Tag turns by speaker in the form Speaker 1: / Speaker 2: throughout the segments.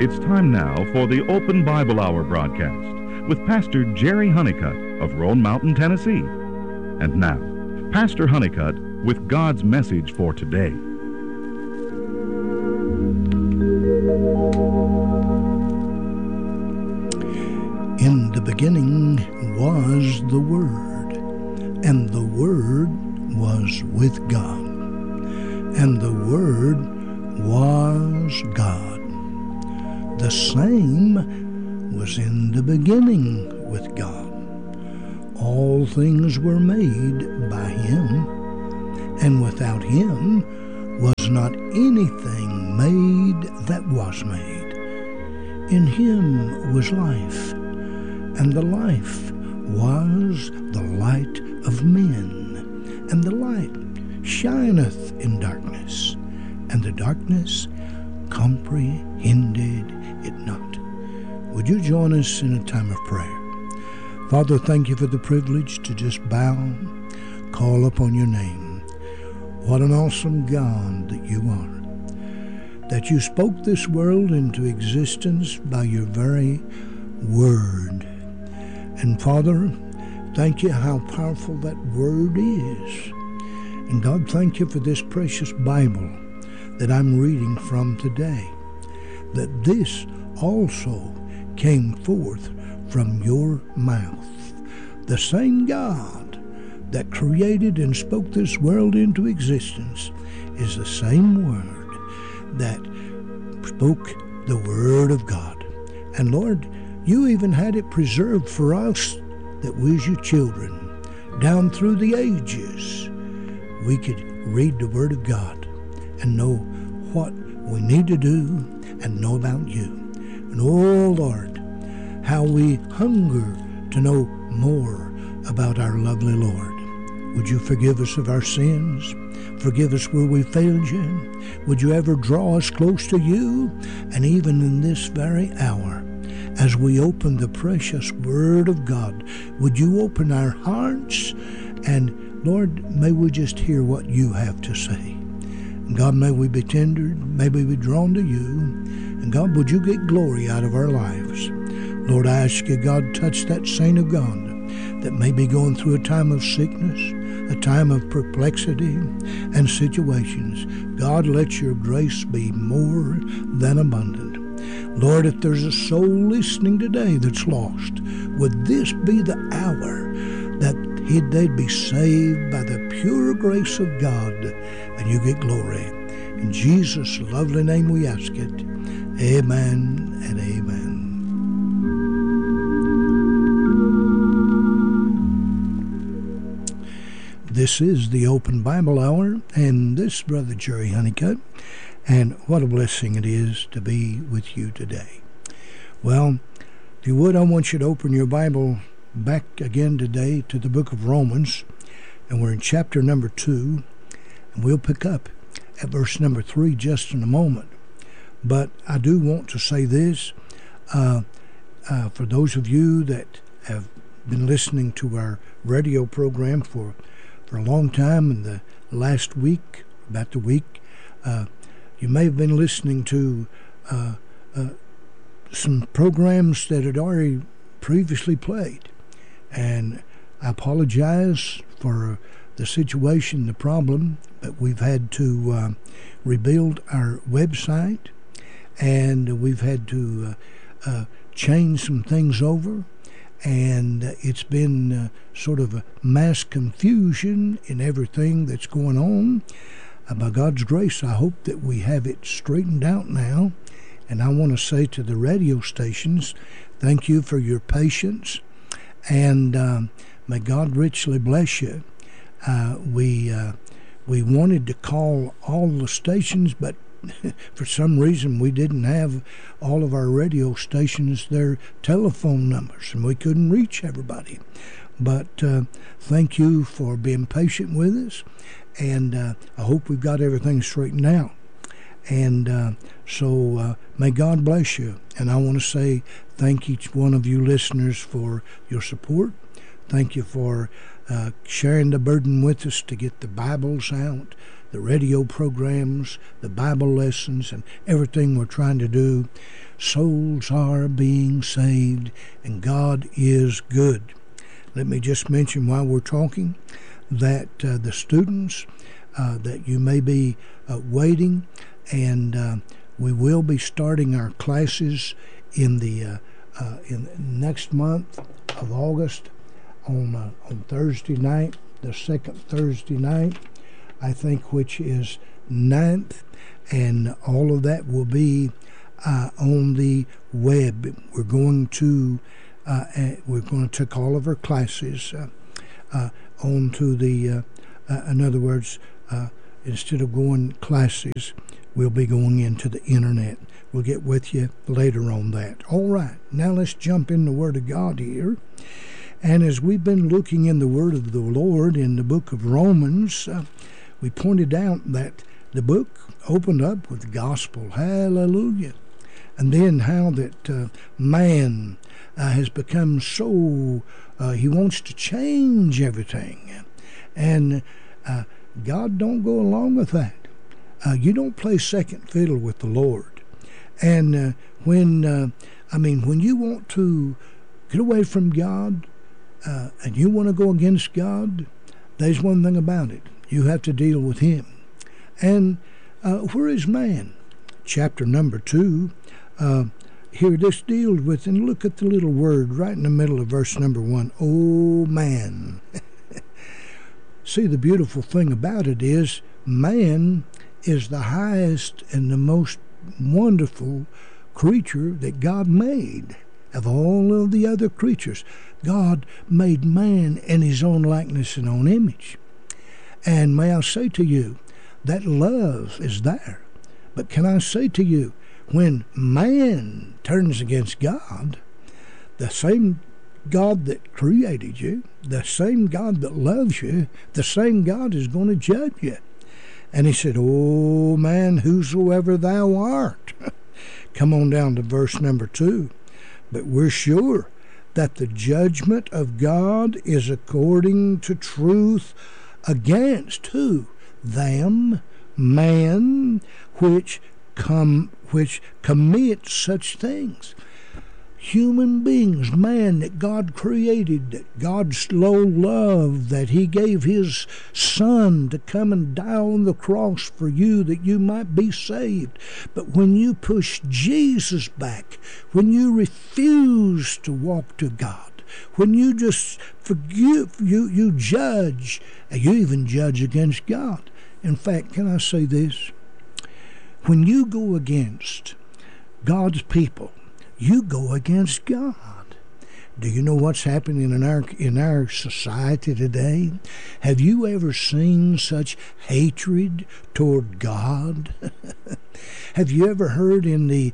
Speaker 1: It's time now for the Open Bible Hour broadcast with Pastor Jerry Honeycutt of Roan Mountain, Tennessee. And now, Pastor Honeycutt with God's message for today.
Speaker 2: In the beginning was the Word, and the Word was with God, and the Word was God. The same was in the beginning with God. All things were made by Him, and without Him was not anything made that was made. In Him was life, and the life was the light of men. And the light shineth in darkness, and the darkness comprehended it not. Would you join us in a time of prayer? Father, thank you for the privilege to just bow, call upon your name. What an awesome God that you are, that you spoke this world into existence by your very word. And Father, thank you how powerful that word is. And God, thank you for this precious Bible that I'm reading from today, that this also came forth from your mouth. The same God that created and spoke this world into existence is the same word that spoke the word of God. And Lord, you even had it preserved for us, that we as your children, down through the ages, we could read the Word of God and know what we need to do and know about you. And oh Lord, how we hunger to know more about our lovely Lord. Would you forgive us of our sins? Forgive us where we failed you. Would you ever draw us close to you? And even in this very hour, as we open the precious Word of God, would you open our hearts? And Lord, may we just hear what you have to say. God, may we be tendered, may we be drawn to you. And God, would you get glory out of our lives? Lord, I ask you, God, touch that saint of God that may be going through a time of sickness, a time of perplexity and situations. God, let your grace be more than abundant. Lord, if there's a soul listening today that's lost, would this be the hour that they'd be saved by the pure grace of God, and you get glory. In Jesus' lovely name we ask it. Amen and amen. This is the Open Bible Hour, and this is Brother Jerry Honeycutt, and what a blessing it is to be with you today. Well, if you would, I want you to open your Bible back again today to the book of Romans, and we're in chapter number 2, and we'll pick up at verse number 3 just in a moment. But I do want to say this, for those of you that have been listening to our radio program for a long time, in the last week, about the week, you may have been listening to some programs that had already previously played. And I apologize for the situation, the problem, but we've had to rebuild our website, and we've had to change some things over, and it's been sort of a mass confusion in everything that's going on. By God's grace, I hope that we have it straightened out now, and I want to say to the radio stations, thank you for your patience. And may God richly bless you. We wanted to call all the stations, but for some reason we didn't have all of our radio stations their telephone numbers, and we couldn't reach everybody. But thank you for being patient with us, and I hope we've got everything straightened out. And so may God bless you. And I want to say thank each one of you listeners for your support. Thank you for sharing the burden with us to get the Bibles out, the radio programs, the Bible lessons, and everything we're trying to do. Souls are being saved, and God is good. Let me just mention while we're talking that the students that you may be waiting, and we will be starting our classes in the next month of August on Thursday night, the second Thursday night, I think, which is 9th, and all of that will be on the web. We're going to take all of our classes onto the. In other words, instead of going classes, we'll be going into the internet. We'll get with you later on that. All right, now let's jump in the Word of God here. And as we've been looking in the Word of the Lord in the book of Romans, we pointed out that the book opened up with the gospel. Hallelujah. And then how that man has become so, he wants to change everything. And God don't go along with that. You don't play second fiddle with the Lord. And when you want to get away from God, and you want to go against God, there's one thing about it. You have to deal with Him. And where is man? Chapter number 2. Here this deals with, and look at the little word right in the middle of verse number 1. Oh, man. See, the beautiful thing about it is man is the highest and the most wonderful creature that God made. Of all of the other creatures, God made man in His own likeness and own image. And may I say to you, that love is there. But can I say to you, when man turns against God, the same God that created you, the same God that loves you, the same God is going to judge you. And He said, oh man, whosoever thou art. Come on down to verse number 2. But we're sure that the judgment of God is according to truth against who? Them, man, which commit such things. Human beings, man that God created, that God so loved, that He gave His Son to come and die on the cross for you that you might be saved. But when you push Jesus back, when you refuse to walk to God, when you just forgive, you judge, and you even judge against God. In fact, can I say this? When you go against God's people, you go against God. Do you know what's happening in our society today? Have you ever seen such hatred toward God? Have you ever heard in the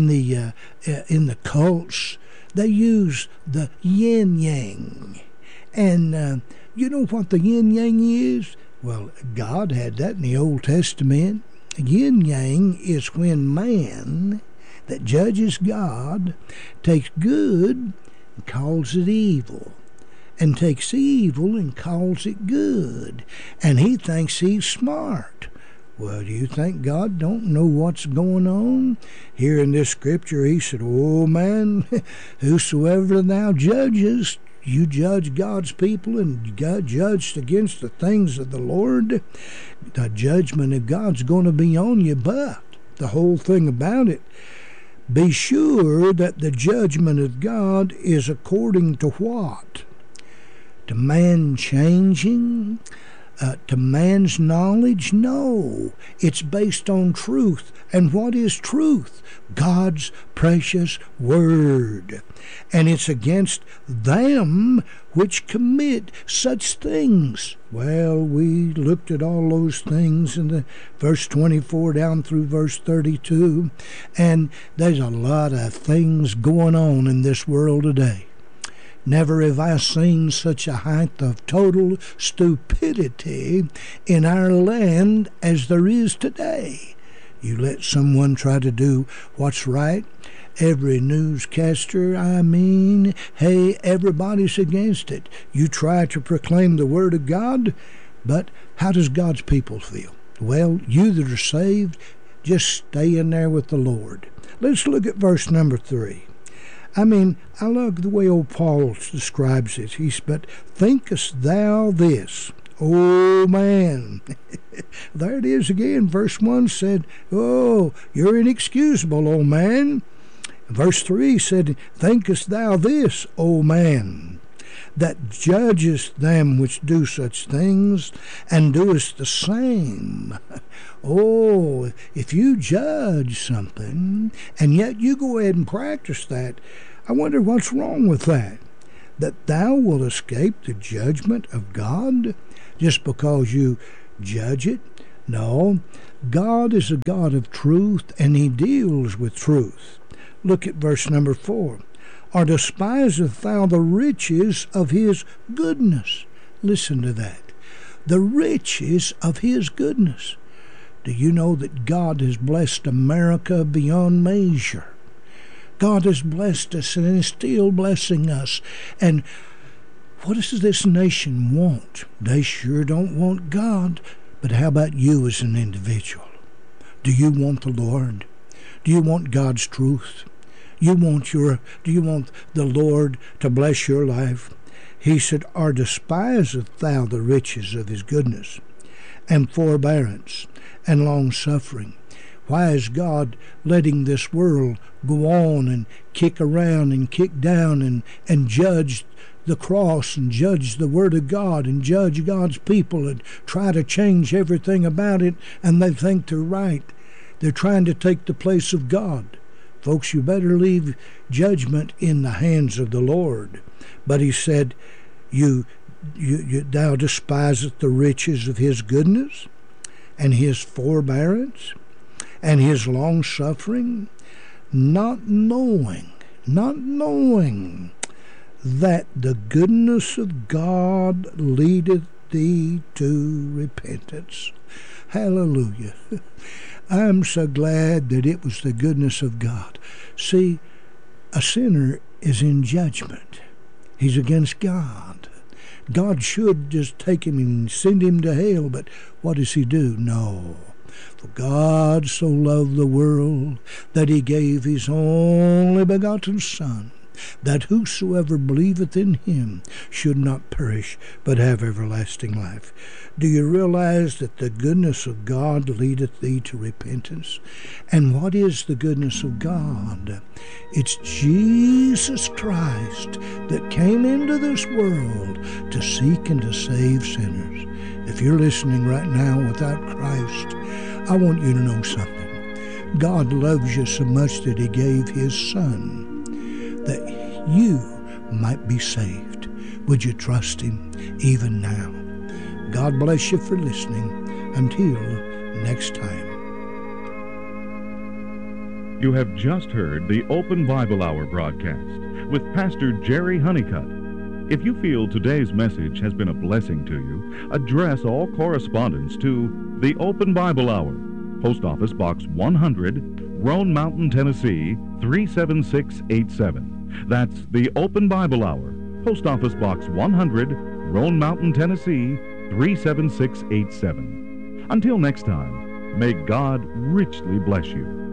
Speaker 2: cults they use the yin yang? And you know what the yin yang is? Well, God had that in the Old Testament. Yin yang is when man that judges God takes good and calls it evil, and takes evil and calls it good, and he thinks he's smart. Well, do you think God don't know what's going on? Here in this scripture, He said, oh man, whosoever thou judgest, you judge God's people and God judged against the things of the Lord, the judgment of God's going to be on you. But the whole thing about it, be sure that the judgment of God is according to what? To man changing? To man's knowledge? No. It's based on truth. And what is truth? God's precious Word. And it's against them which commit such things. Well, we looked at all those things in the verse 24 down through verse 32, and there's a lot of things going on in this world today. Never have I seen such a height of total stupidity in our land as there is today. You let someone try to do what's right, every newscaster, hey, everybody's against it. You try to proclaim the Word of God, but how does God's people feel? Well, you that are saved, just stay in there with the Lord. Let's look at verse number 3. I love the way old Paul describes it. But thinkest thou this, O man? There it is again. Verse 1 said, oh, you're inexcusable, O man. Verse 3 said, thinkest thou this, O man, that judgest them which do such things, and doest the same? Oh, if you judge something, and yet you go ahead and practice that, I wonder what's wrong with that. That thou wilt escape the judgment of God just because you judge it? No, God is a God of truth, and He deals with truth. Look at verse number 4. Or despiseth thou the riches of His goodness? Listen to that. The riches of His goodness. Do you know that God has blessed America beyond measure? God has blessed us and is still blessing us. And what does this nation want? They sure don't want God. But how about you as an individual? Do you want the Lord? Do you want God's truth? Do you want the Lord to bless your life? He said, or despiseth thou the riches of His goodness, and forbearance, and long-suffering? Why is God letting this world go on and kick around and kick down and judge the cross and judge the Word of God and judge God's people and try to change everything about it, and they think they're right? They're trying to take the place of God. Folks, you better leave judgment in the hands of the Lord. But He said, thou despisest the riches of His goodness, and His forbearance, and His long-suffering, not knowing that the goodness of God leadeth thee to repentance. Hallelujah. I'm so glad that it was the goodness of God. See, a sinner is in judgment. He's against God. God should just take him and send him to hell, but what does He do? No. For God so loved the world that He gave His only begotten Son, that whosoever believeth in Him should not perish, but have everlasting life. Do you realize that the goodness of God leadeth thee to repentance? And what is the goodness of God? It's Jesus Christ that came into this world to seek and to save sinners. If you're listening right now without Christ, I want you to know something. God loves you so much that He gave His Son that you might be saved. Would you trust Him even now? God bless you for listening. Until next time.
Speaker 1: You have just heard the Open Bible Hour broadcast with Pastor Jerry Honeycutt. If you feel today's message has been a blessing to you, address all correspondence to the Open Bible Hour, Post Office Box 100, Roan Mountain, Tennessee 37687. That's the Open Bible Hour, Post Office Box 100, Roan Mountain, Tennessee 37687. Until next time, may God richly bless you.